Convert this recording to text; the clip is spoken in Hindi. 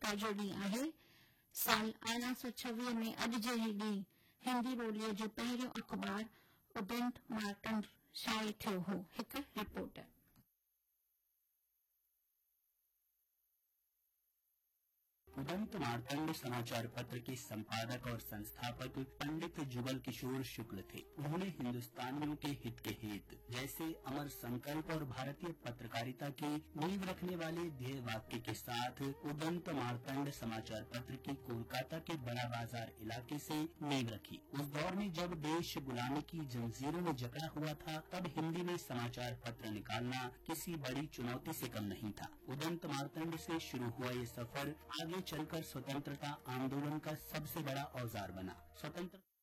खां जुड़ी आहे। साल 1826 में अॼु जहिड़ी ॾींहुं हिंदी ॿोलीअ जो पहिरियों अख़बार उदंत मार्तंड शाये थियो हो। हिकु रिपोर्ट। उदंत मार्तंड समाचार पत्र के संपादक और संस्थापक पंडित जुगल किशोर शुक्ल थे। उन्होंने हिंदुस्तानियों के हित के हेत जैसे अमर संकल्प और भारतीय पत्रकारिता की नींव रखने वाले ध्येय वाक्य के साथ उदंत मार्तंड समाचार पत्र की कोलकाता के बड़ा बाजार इलाके से नींव रखी। उस दौर में जब देश गुलामी की जंजीरों में जकड़ा हुआ था, तब हिंदी में समाचार पत्र निकालना किसी बड़ी चुनौती से कम नहीं था। उदंत मार्तंड से शुरू हुआ ये सफर आगे चलकर स्वतंत्रता आंदोलन का सबसे बड़ा औजार बना। स्वतंत्र